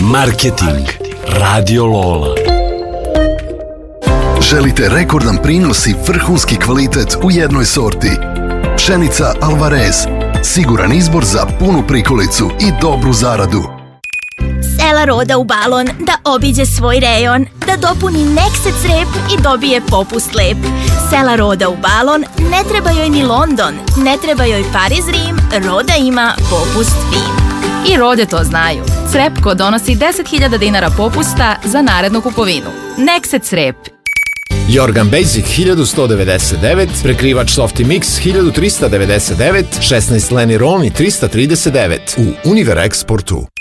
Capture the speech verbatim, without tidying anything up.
Marketing Radio Lola. Želite rekordan prinos i vrhunski kvalitet u jednoj sorti? Pšenica Alvarez. Siguran izbor za punu prikolicu i dobru zaradu. Sela roda u balon da obiđe svoj rejon, da dopuni Nexet rep i dobije popust lep. Sela roda u balon, ne treba joj ni London, ne treba joj Pariz, Rim, roda ima popust fin. I rode to znaju. Srepko donosi deset hiljada dinara popusta za narednu kupovinu. Nexet Srep. Jorgan Basic hiljadu sto devedeset devet, prekrivač Softy Mix hiljadu trista devedeset devet, šesnaest Lenny Rolni trista trideset devet u Univer Exportu.